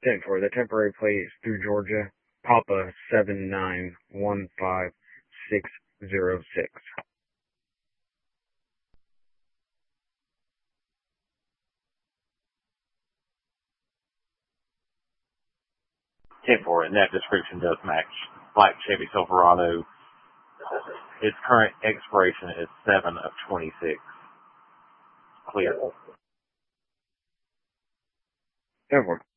10-4. The temporary plate is through Georgia. Papa 7915606. 10-4, and that description does match Black Chevy Silverado. Its current expiration is 7 of 26. Clear. 10-4.